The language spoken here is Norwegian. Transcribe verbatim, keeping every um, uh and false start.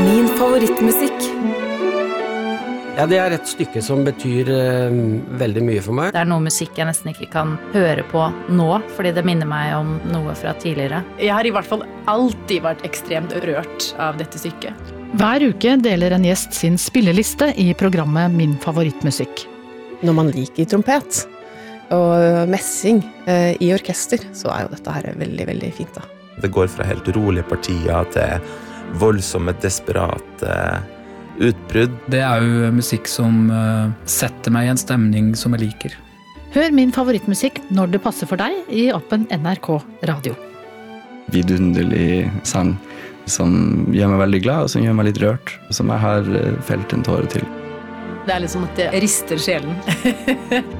Min favorittmusikk. Ja, det er et stykke som betyr uh, veldig mye for meg. Det er noe musikk jeg nesten ikke kan høre på nå, fordi det minner meg om noe fra tidligere. Jeg har i hvert fall alltid vært ekstremt rørt av dette stykket. Hver uke deler en gjest sin spilleliste i programmet Min favorittmusikk. Når man liker trompet og messing uh, i orkester, så er jo dette her veldig, veldig fint da. Det går fra helt rolige partier til voldsomme, desperate utbrudd. Det er jo musikk som uh, setter meg i en stemning som jeg liker. Hør Min favorittmusikk når det passer for deg i appen N R K Radio. Vidunderlig sang som gjør meg veldig glad og som gjør meg litt rørt, som jeg har felt en tåre til. Det er liksom at det rister sjelen.